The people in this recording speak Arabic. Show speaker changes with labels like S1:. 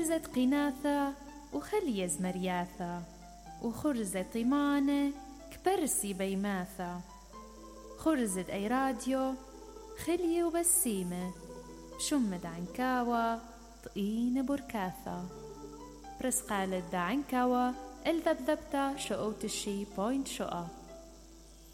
S1: خرزت قناثة وخلي زمرياثة، وخرزت طيمانة كبرسي بيماثة، خرزت أي راديو خلي وبسيمة، شمد عنكاوة طقين بركاثة، برس قالت دا عنكاوة الذبذبتا شقوت الشي بوينت شقا.